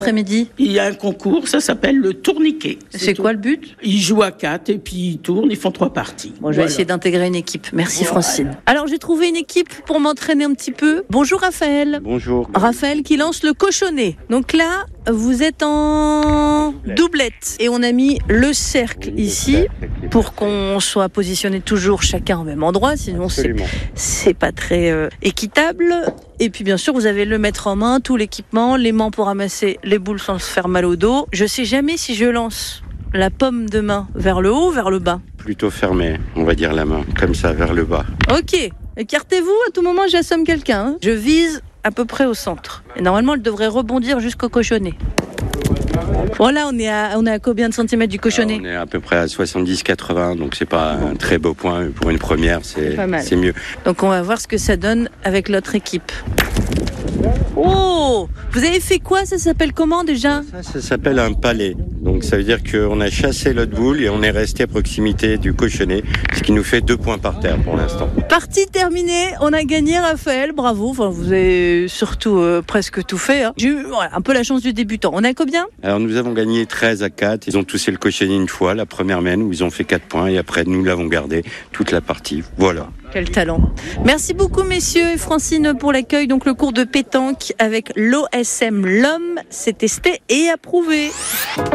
Après-midi. Il y a un concours, ça s'appelle le tourniquet. C'est quoi le but? Ils jouent à 4 et puis ils tournent, ils font 3 parties. Bon, je vais essayer d'intégrer une équipe. Merci Francine. Alors j'ai trouvé une équipe pour m'entraîner un petit peu. Bonjour Raphaël. Bonjour. Raphaël qui lance le cochonnet. Donc là, vous êtes en doublette. Et on a mis le cercle ici pour qu'on soit positionné toujours chacun au même endroit. Sinon c'est pas très équitable. Et puis bien sûr, vous avez le maître en main, tout l'équipement, l'aimant pour ramasser les boules sans se faire mal au dos. Je sais jamais si je lance la paume de main vers le haut ou vers le bas. Plutôt fermé, on va dire la main, comme ça, vers le bas. Ok, écartez-vous, à tout moment j'assomme quelqu'un. Je vise à peu près au centre. Et normalement, elle devrait rebondir jusqu'au cochonnet. Voilà, on est à combien de centimètres du cochonnet? On est à peu près à 70-80, donc c'est pas un très beau point. Pour une première, c'est mieux. Donc on va voir ce que ça donne avec l'autre équipe. Oh! Vous avez fait quoi? Ça s'appelle comment déjà? Ça s'appelle un palais. Donc ça veut dire qu'on a chassé l'autre boule et on est resté à proximité du cochonnet, ce qui nous fait 2 points par terre pour l'instant. Partie terminée, on a gagné Raphaël, bravo. Enfin, vous avez surtout presque tout fait. J'ai eu un peu la chance du débutant. On a combien? Alors nous avons gagné 13-4. Ils ont toussé le cochonnet une fois, la première mène, où ils ont fait 4 points et après nous l'avons gardé toute la partie. Voilà. Quel talent. Merci beaucoup messieurs et Francine pour l'accueil. Donc le cours de pétanque avec l'OSM L'Homme, c'est testé et approuvé.